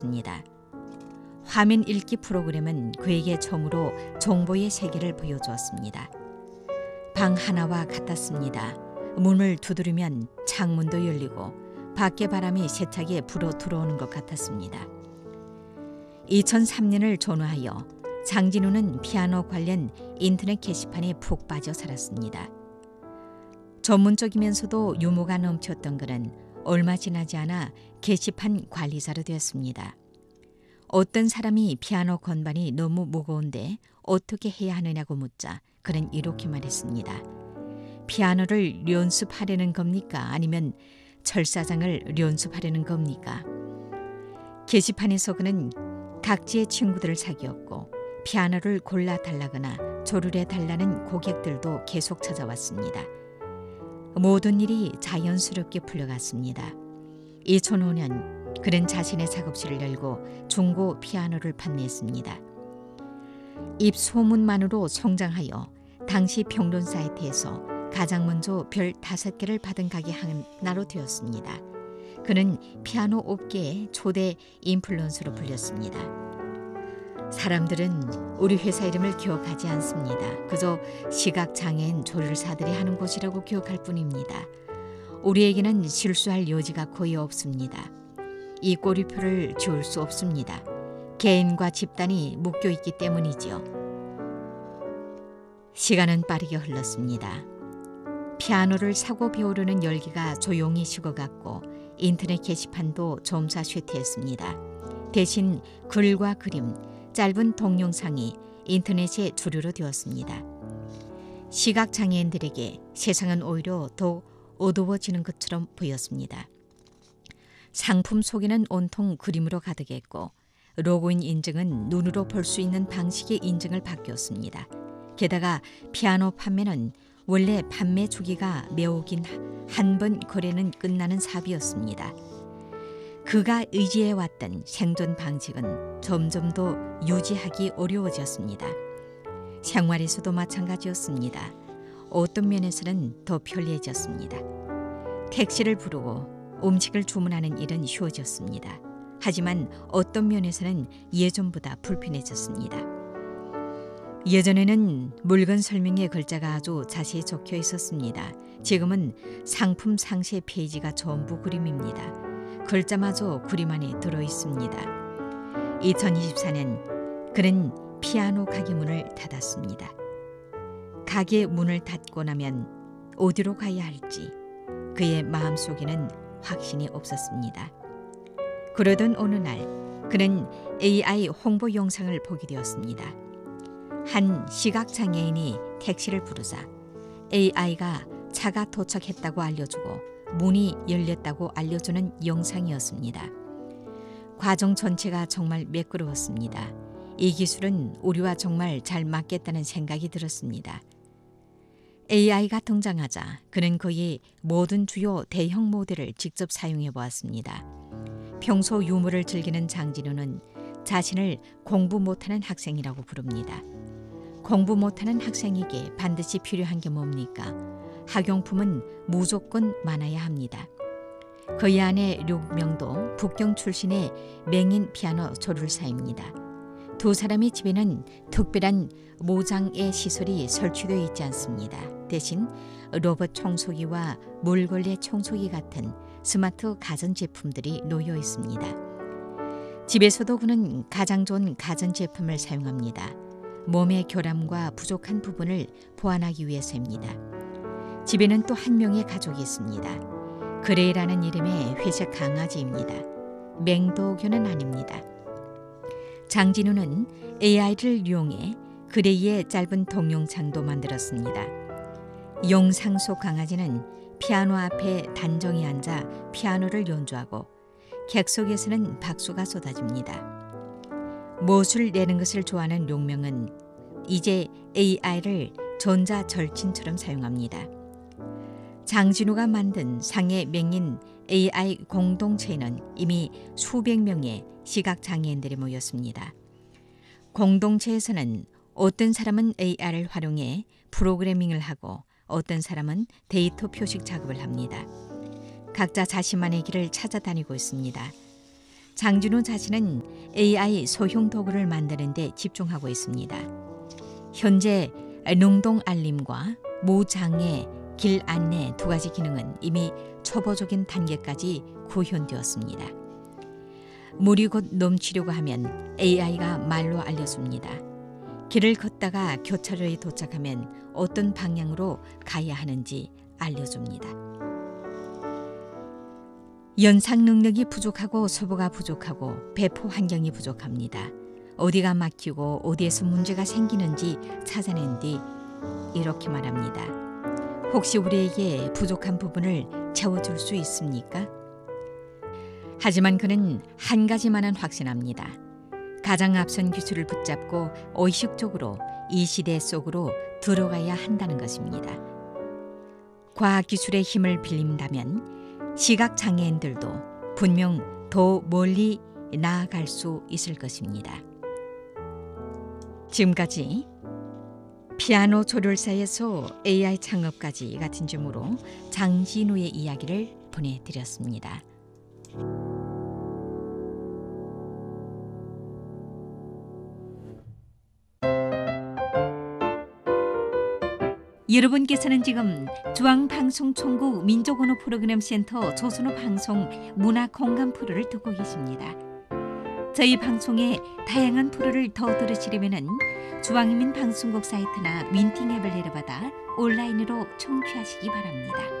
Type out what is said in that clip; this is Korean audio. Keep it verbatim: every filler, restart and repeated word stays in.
있습니다. 화면 읽기 프로그램은 그에게 처음으로 정보의 세계를 보여주었습니다. 방 하나와 같았습니다. 문을 두드리면 창문도 열리고 밖의 바람이 세차게 불어 들어오는 것 같았습니다. 이천삼 년을 전후하여 장진우는 피아노 관련 인터넷 게시판에 푹 빠져 살았습니다. 전문적이면서도 유머가 넘쳤던 그는 얼마 지나지 않아 게시판 관리자로 되었습니다. 어떤 사람이 피아노 건반이 너무 무거운데 어떻게 해야 하느냐고 묻자 그는 이렇게 말했습니다. 피아노를 연습하려는 겁니까? 아니면 철사장을 연습하려는 겁니까? 게시판에서 그는 각지의 친구들을 사귀었고 피아노를 골라달라거나 조르래 달라는 고객들도 계속 찾아왔습니다. 모든 일이 자연스럽게 풀려갔습니다. 이천오 년 그는 자신의 작업실을 열고 중고 피아노를 판매했습니다. 입소문만으로 성장하여 당시 평론 사이트에서 가장 먼저 별 다섯 개를 받은 가게 하나로 되었습니다. 그는 피아노 업계의 초대 인플루언서로 불렸습니다. 사람들은 우리 회사 이름을 기억하지 않습니다. 그저 시각장애인 조율사들이 하는 곳이라고 기억할 뿐입니다. 우리에게는 실수할 여지가 거의 없습니다. 이 꼬리표를 지울 수 없습니다. 개인과 집단이 묶여있기 때문이지요. 시간은 빠르게 흘렀습니다. 피아노를 사고 배우려는 열기가 조용히 식어갔고 인터넷 게시판도 점차 쇠퇴했습니다. 대신 글과 그림, 짧은 동영상이 인터넷의 주류로 되었습니다. 시각장애인들에게 세상은 오히려 더 어두워지는 것처럼 보였습니다. 상품 소개는 온통 그림으로 가득했고 로그인 인증은 눈으로 볼 수 있는 방식의 인증을 바뀌었습니다. 게다가 피아노 판매는 원래 판매 주기가 매우 긴 한 번 거래는 끝나는 사업이었습니다. 그가 의지해왔던 생존 방식은 점점 더 유지하기 어려워졌습니다. 생활에서도 마찬가지였습니다. 어떤 면에서는 더 편리해졌습니다. 택시를 부르고 음식을 주문하는 일은 쉬워졌습니다. 하지만 어떤 면에서는 예전보다 불편해졌습니다. 예전에는 물건 설명의 글자가 아주 자세히 적혀 있었습니다. 지금은 상품 상세 페이지가 전부 그림입니다. 글자마저 그림 안에 들어있습니다. 이천이십사 년 그는 피아노 가게 문을 닫았습니다. 가게 문을 닫고 나면 어디로 가야 할지 그의 마음속에는 확신이 없었습니다. 그러던 어느 날 그는 에이아이 홍보 영상을 보게 되었습니다. 한 시각장애인이 택시를 부르자 에이아이가 차가 도착했다고 알려주고 문이 열렸다고 알려주는 영상이었습니다. 과정 전체가 정말 매끄러웠습니다. 이 기술은 우리와 정말 잘 맞겠다는 생각이 들었습니다. 에이아이가 등장하자 그는 거의 모든 주요 대형 모델을 직접 사용해 보았습니다. 평소 유머를 즐기는 장진우는 자신을 공부 못하는 학생이라고 부릅니다. 공부 못하는 학생에게 반드시 필요한 게 뭡니까? 학용품은 무조건 많아야 합니다. 그의 아내 류명도 북경 출신의 맹인 피아노 조율사입니다. 두 사람의 집에는 특별한 모장애 시설이 설치되어 있지 않습니다. 대신 로봇 청소기와 물걸레 청소기 같은 스마트 가전제품들이 놓여 있습니다. 집에서도 그는 가장 좋은 가전제품을 사용합니다. 몸의 결함과 부족한 부분을 보완하기 위해서입니다. 집에는 또 한 명의 가족이 있습니다. 그레이라는 이름의 회색 강아지입니다. 맹도견은 아닙니다. 장진우는 에이아이를 이용해 그레이의 짧은 동영상도 만들었습니다. 영상 속 강아지는 피아노 앞에 단정히 앉아 피아노를 연주하고 객석에서는 박수가 쏟아집니다. 못을 내는 것을 좋아하는 용명은 이제 에이아이를 전자절친처럼 사용합니다. 장진우가 만든 상해 맹인 에이아이 공동체에는 이미 수백 명의 시각장애인들이 모였습니다. 공동체에서는 어떤 사람은 에이아이를 활용해 프로그래밍을 하고 어떤 사람은 데이터 표식 작업을 합니다. 각자 자신만의 길을 찾아다니고 있습니다. 장준우 자신은 에이아이 소형 도구를 만드는 데 집중하고 있습니다. 현재 능동 알림과 무장애 길 안내 두 가지 기능은 이미 초보적인 단계까지 구현되었습니다. 물이 곧 넘치려고 하면 에이아이가 말로 알려줍니다. 길을 걷다가 교차로에 도착하면 어떤 방향으로 가야 하는지 알려줍니다. 연상 능력이 부족하고 소보가 부족하고 배포 환경이 부족합니다. 어디가 막히고 어디에서 문제가 생기는지 찾아낸 뒤 이렇게 말합니다. 혹시 우리에게 부족한 부분을 채워줄 수 있습니까? 하지만 그는 한 가지만은 확신합니다. 가장 앞선 기술을 붙잡고 의식적으로 이 시대 속으로 들어가야 한다는 것입니다. 과학기술의 힘을 빌린다면 시각장애인들도 분명 더 멀리 나아갈 수 있을 것입니다. 지금까지 피아노 조력사에서 에이아이 창업까지 같은 점으로 장진우의 이야기를 보내드렸습니다. 여러분께서는 지금 중앙방송총국 민족언어 프로그램센터 조선어 방송 문화공감 프로를 듣고 계십니다. 저희 방송의 다양한 프로를 더 들으시려면 중앙인민방송국 사이트나 윈팅 앱을 내려받아 온라인으로 청취하시기 바랍니다.